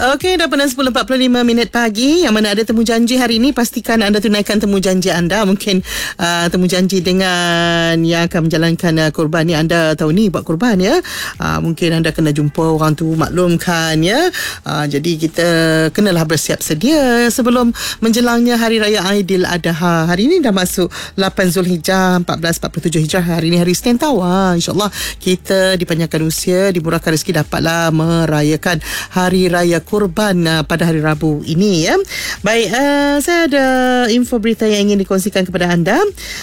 Okey, dah pukul 10.45 pagi. Yang mana ada temu janji hari ini, pastikan anda tunaikan temu janji anda. Mungkin temu janji dengan yang akan menjalankan kurban ni. Anda tahu ni buat kurban ya. Mungkin anda kena jumpa orang tu, maklumkan ya. Jadi kita kenalah bersiap sedia sebelum menjelangnya Hari Raya Aidiladha. Hari ini dah masuk 8 Zulhijjah 1447 Hijrah. Hari ini hari Isnin tahu. InsyaAllah kita dipanjangkan usia, dimurahkan rezeki, dapatlah merayakan Hari Raya Kurban pada hari Rabu ini ya. Baik, saya ada info berita yang ingin dikongsikan kepada anda.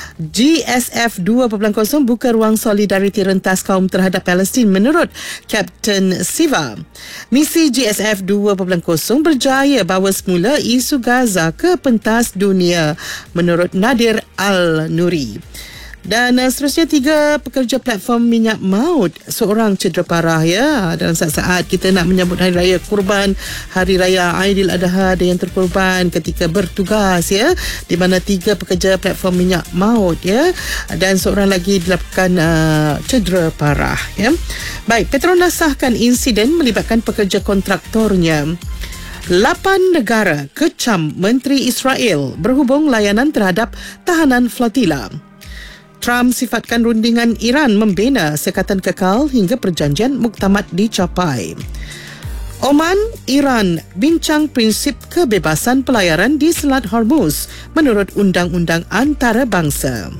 GSF 2.0 buka ruang solidariti rentas kaum terhadap Palestin menurut Kapten Siva. Misi GSF 2.0 berjaya bawa semula isu Gaza ke pentas dunia menurut Nadir Al-Nuri. Dan seterusnya 3 pekerja platform minyak maut, seorang cedera parah ya. Dalam saat-saat kita nak menyambut Hari Raya Kurban, Hari Raya Aidiladha, ada yang terkorban ketika bertugas ya, di mana 3 pekerja platform minyak maut ya, dan seorang lagi dilaporkan cedera parah ya. Baik, Petronas sahkan insiden melibatkan pekerja kontraktornya. 8 negara kecam Menteri Israel berhubung layanan terhadap tahanan flotila. Trump sifatkan rundingan Iran membina sekatan kekal hingga perjanjian muktamad dicapai. Oman, Iran bincang prinsip kebebasan pelayaran di Selat Hormuz menurut Undang-Undang Antarabangsa.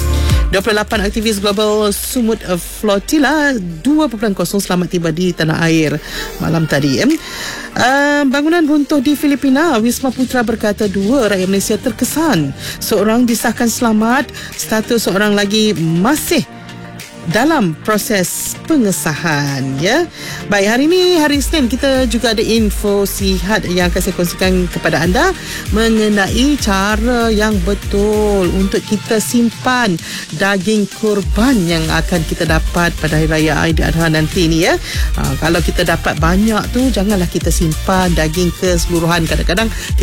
28 aktivis global sumut flotila 2.0 selamat tiba di tanah air malam tadi. Bangunan runtuh di Filipina. Wisma Putra berkata 2 rakyat Malaysia terkesan. Seorang disahkan selamat, status seorang lagi masih dalam proses pengesahan ya. Baik, hari ini hari Isnin, kita juga ada info sihat yang akan saya kongsikan kepada anda mengenai cara yang betul untuk kita simpan daging kurban yang akan kita dapat pada Hari Raya Aidiladha nanti ni ya. Kalau kita dapat banyak tu, janganlah kita simpan daging keseluruhan. Kadang-kadang